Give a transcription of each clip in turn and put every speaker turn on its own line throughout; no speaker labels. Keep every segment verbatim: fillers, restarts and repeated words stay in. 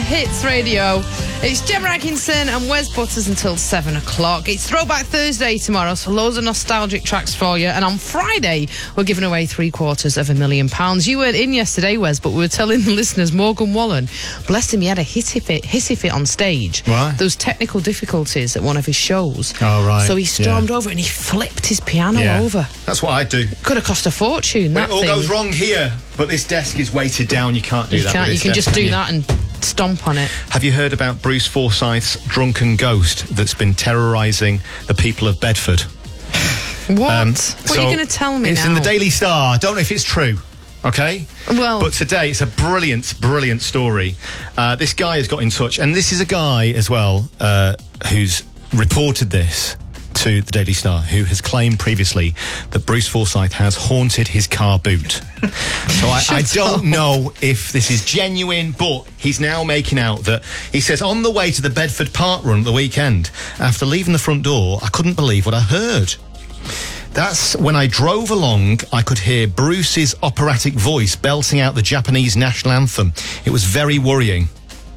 Hits Radio. It's Gemma Atkinson and Wes Butters until seven o'clock. It's Throwback Thursday tomorrow, so loads of nostalgic tracks for you. And on Friday, we're giving away three quarters of a million pounds. You weren't in yesterday, Wes, but we were telling the listeners, Morgan Wallen, bless him, he had a hissy fit, hissy fit on stage.
Why?
Those technical difficulties at one of his shows.
Oh, right.
So he stormed
yeah.
over and he flipped his piano
yeah.
over.
That's what I do.
Could have cost a fortune,
When
that
it all
thing.
goes wrong here, but this desk is weighted down, you can't do
You
that.
can't,
with
you
this
can
desk,
just do
can you?
that and stomp on it.
Have you heard about Bruce Forsyth's drunken ghost that's been terrorising the people of Bedford?
What?
Um,
what
so
are you going to tell me
It's
now?
in the Daily Star. I don't know if it's true. Okay?
Well...
But today, it's a brilliant, brilliant story. Uh, this guy has got in touch, and this is a guy as well uh, who's reported this to the Daily Star, who has claimed previously that Bruce Forsyth has haunted his car boot. So I, I don't
up.
know if this is genuine, but he's now making out that, he says, on the way to the Bedford Park run at the weekend, after leaving the front door, I couldn't believe what I heard. That's when I drove along, I could hear Bruce's operatic voice belting out the Japanese national anthem. It was very worrying.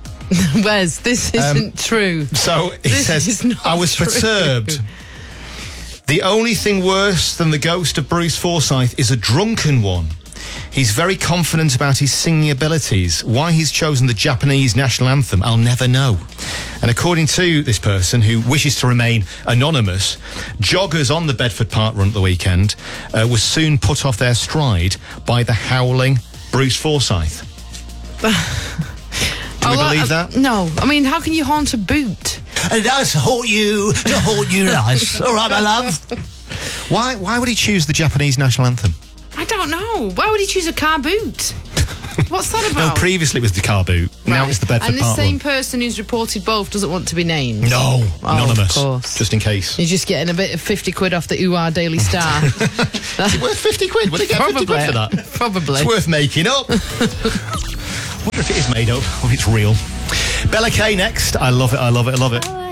Wes, this isn't
Um,
true.
So he
This
says,
is not
I was
true.
perturbed. The only thing worse than the ghost of Bruce Forsyth is a drunken one. He's very confident about his singing abilities. Why he's chosen the Japanese national anthem, I'll never know. And according to this person, who wishes to remain anonymous, joggers on the Bedford Park run at the weekend uh, were soon put off their stride by the howling Bruce Forsyth. Do we
Oh,
believe
uh,
that?
No. I mean, how can you haunt a boot?
And that's haunt you, to haunt you nice. All right, my love.
Why, why would he choose the Japanese national anthem?
I don't know. Why would he choose a car boot? What's that
No,
about?
previously it was the car boot. Now
Right.
it's the Bedford
And the
Park
same
run.
person who's reported both doesn't want to be named.
No,
Oh,
anonymous.
of course.
Just in case.
You're just getting a bit of fifty quid off the U R Daily Star.
Is it worth fifty quid? Would it get fifty quid for that?
Probably.
It's worth making up. I wonder if it is made up or if it's real. Bella Kay next. I love it, I love it, I love it.